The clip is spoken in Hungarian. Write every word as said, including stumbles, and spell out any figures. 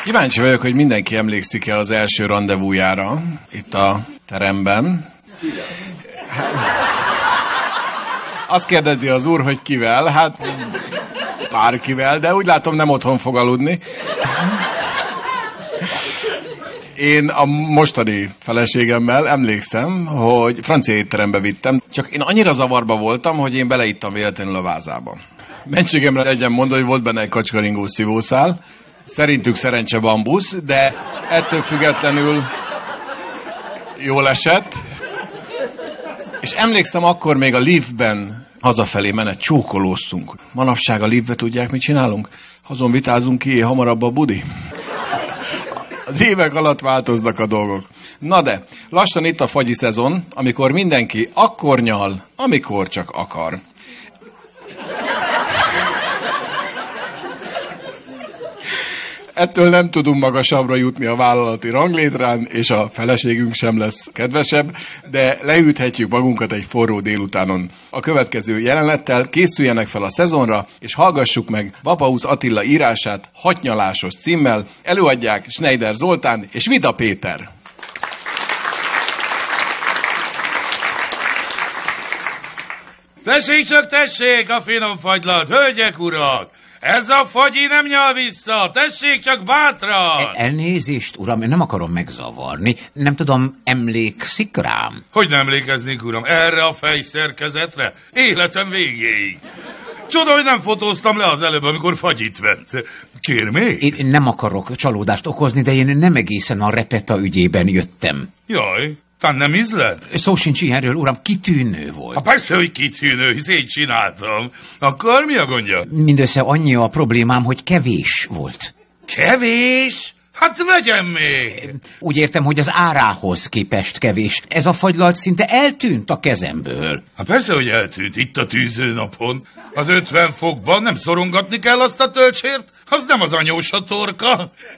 Kíváncsi vagyok, hogy mindenki emlékszik-e az első randevújára itt a teremben. Azt kérdezi az úr, hogy kivel, hát bárkivel, de úgy látom nem otthon fog aludni. Én a mostani feleségemmel emlékszem, hogy francia étterembe vittem, csak én annyira zavarba voltam, hogy én beleittam véletlenül a vázába. Mentségemre legyen mondva, hogy volt benne egy kacskaringós szívószál, szerintük szerencse bambusz, de ettől függetlenül jól esett. És emlékszem, akkor még a liftben hazafelé menet csókolóztunk. Manapság a liftbe tudják, mit csinálunk? Azon vitázunk ki, hamarabb a budi. Az évek alatt változnak a dolgok. Na de, lassan itt a fagyi szezon, amikor mindenki akkor nyal, amikor csak akar. Ettől nem tudunk magasabbra jutni a vállalati ranglétrán, és a feleségünk sem lesz kedvesebb, de leüthetjük magunkat egy forró délutánon. A következő jelenettel készüljenek fel a szezonra, és hallgassuk meg Vapausz Attila írását Hatnyalásos címmel. Előadják Schneider Zoltán és Vida Péter. Tessék csak, tessék a finom fagylat, hölgyek, urak! Ez a fagyi nem nyal vissza, tessék csak bátran! Elnézést, uram, én nem akarom megzavarni. Nem tudom, emlékszik rám? Hogy nem emlékeznék, uram, erre a fejszerkezetre? Életem végéig. Csoda, hogy nem fotóztam le az előbb, amikor fagyit vett. Kér még? Én nem akarok csalódást okozni, de én nem egészen a Repeta ügyében jöttem. Jaj, tán nem ízlet? Szó sincs ilyenről, uram, kitűnő volt. Ha persze, hogy kitűnő, hisz én csináltam. Akkor mi a gondja? Mindössze annyi a problémám, hogy kevés volt. Kevés? Hát vegyem még! Úgy értem, hogy az árához képest kevés. Ez a fagylalt szinte eltűnt a kezemből. Hát persze, hogy eltűnt itt a tűzőnapon. Az ötven fokban nem szorongatni kell azt a töltsért? Az nem az anyós a torka.